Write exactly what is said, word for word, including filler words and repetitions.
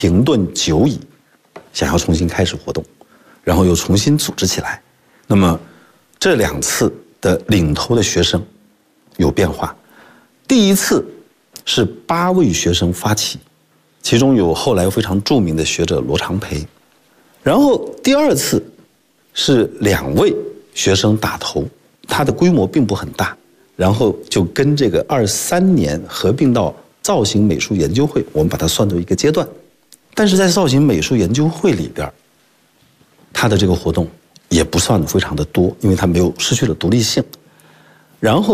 停顿久矣，想要重新开始活动，然后又重新组织起来。那么这两次的领头的学生有变化。第一次是八位学生发起，其中有后来非常著名的学者罗长培。然后第二次是两位学生打头，它的规模并不很大，然后就跟这个二三年合并到造型美术研究会，我们把它算作一个阶段。但是在造型美术研究会里边，它的这个活动也不算非常的多，因为它没有失去了独立性。然后